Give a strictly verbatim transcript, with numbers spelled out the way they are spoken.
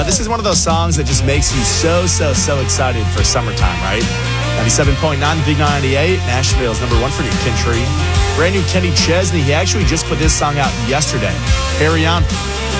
this is one of those songs that just makes you so, so, so excited for summertime, right? ninety-seven point nine, the Big ninety-eight, Nashville's number one for New Country. Brand new Kenny Chesney. He actually just put this song out yesterday. Carry On.